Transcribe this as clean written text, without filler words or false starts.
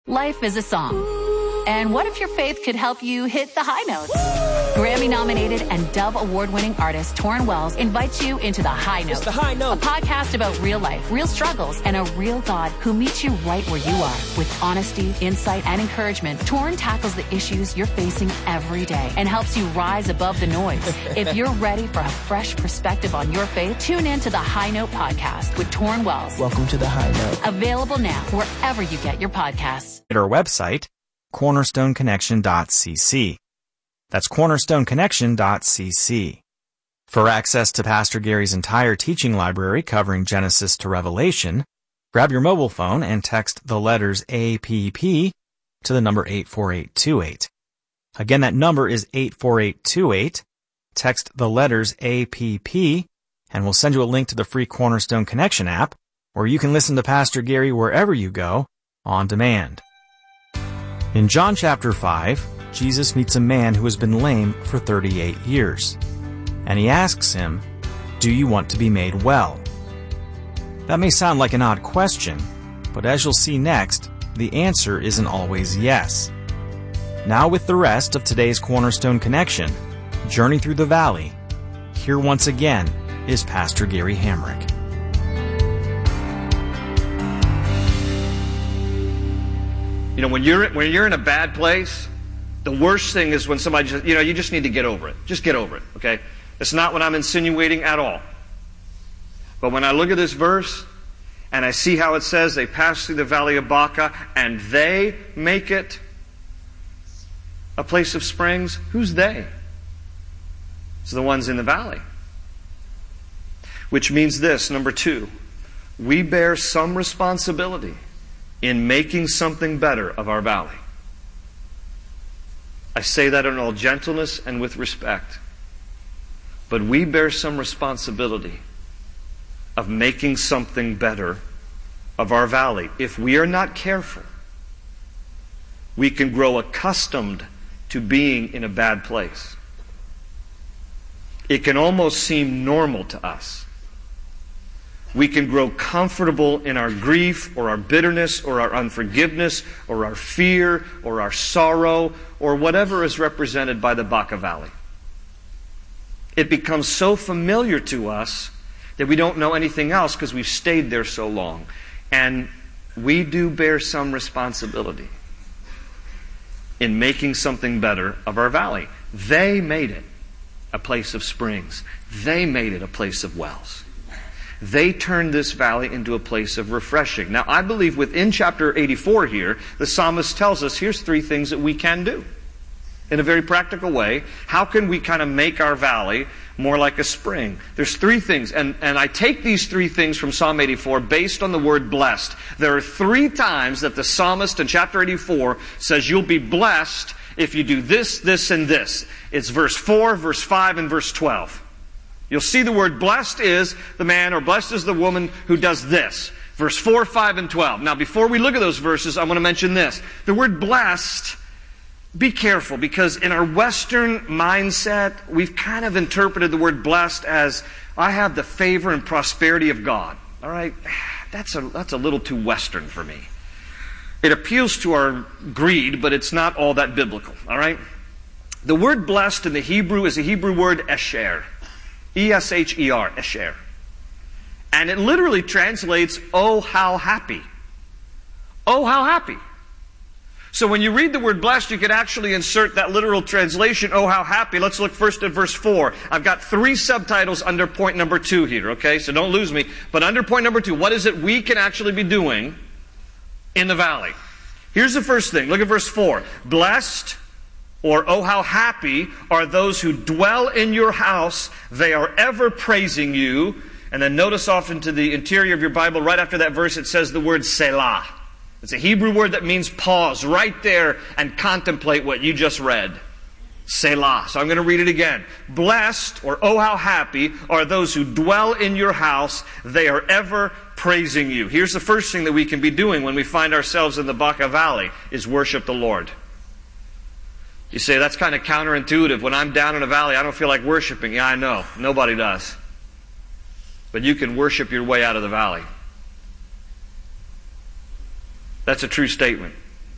Life is a song. And what if your faith could help you hit the high notes? Grammy-nominated and Dove Award-winning artist Torrin Wells invites you into The High Note. It's The High Note. A podcast about real life, real struggles, and a real God who meets you right where you are. With honesty, insight, and encouragement, Torrin tackles the issues you're facing every day and helps you rise above the noise. If you're ready for a fresh perspective on your faith, tune in to The High Note podcast with Torrin Wells. Welcome to The High Note. Available now wherever you get your podcasts. At our website, cornerstoneconnection.cc. That's cornerstoneconnection.cc. For access to Pastor Gary's entire teaching library covering Genesis to Revelation, grab your mobile phone and text the letters APP to the number 84828. Again, that number is 84828. Text the letters APP, and we'll send you a link to the free Cornerstone Connection app, where you can listen to Pastor Gary wherever you go, on demand. In John chapter 5, Jesus meets a man who has been lame for 38 years. And he asks him, "Do you want to be made well?" That may sound like an odd question, but as you'll see next, the answer isn't always yes. Now with the rest of today's Cornerstone Connection, Journey Through the Valley, here once again is Pastor Gary Hamrick. You know, when you're in a bad place, the worst thing is when somebody just, you just need to get over it. Just get over it, okay? It's not what I'm insinuating at all. But when I look at this verse, and I see how it says they pass through the valley of Baca, and they make it a place of springs, who's they? It's the ones in the valley. Which means this, number 2, we bear some responsibility in making something better of our valley. I say that in all gentleness and with respect. But we bear some responsibility of making something better of our valley. If we are not careful, we can grow accustomed to being in a bad place. It can almost seem normal to us. We can grow comfortable in our grief or our bitterness or our unforgiveness or our fear or our sorrow or whatever is represented by the Baca Valley. It becomes so familiar to us that we don't know anything else because we've stayed there so long. And we do bear some responsibility in making something better of our valley. They made it a place of springs. They made it a place of wells. They turned this valley into a place of refreshing. Now, I believe within chapter 84 here, the psalmist tells us here's 3 things that we can do. In a very practical way, how can we kind of make our valley more like a spring? There's 3 things, and I take these 3 things from Psalm 84 based on the word blessed. There are 3 times that the psalmist in chapter 84 says you'll be blessed if you do this, this, and this. It's verse 4, verse 5, and verse 12. You'll see the word blessed is the man or blessed is the woman who does this. Verse 4, 5, and 12. Now, before we look at those verses, I want to mention this. The word blessed, be careful, because in our Western mindset, we've kind of interpreted the word blessed as, I have the favor and prosperity of God. All right? That's a little too Western for me. It appeals to our greed, but it's not all that biblical. All right? The word blessed in the Hebrew is a Hebrew word esher. E-S-H-E-R, esher. And it literally translates, oh, how happy. Oh, how happy. So when you read the word blessed, you could actually insert that literal translation, oh, how happy. Let's look first at verse 4. I've got 3 subtitles under point number 2 here, okay? So don't lose me. But under point number 2, what is it we can actually be doing in the valley? Here's the first thing. Look at verse 4. Blessed, or oh, how happy are those who dwell in your house. They are ever praising you. And then notice off into the interior of your Bible, right after that verse, it says the word Selah. It's a Hebrew word that means pause right there and contemplate what you just read. Selah. So I'm going to read it again. Blessed, or oh, how happy are those who dwell in your house. They are ever praising you. Here's the first thing that we can be doing when we find ourselves in the Baca Valley, is worship the Lord. You say, that's kind of counterintuitive. When I'm down in a valley, I don't feel like worshiping. Yeah, I know. Nobody does. But you can worship your way out of the valley. That's a true statement.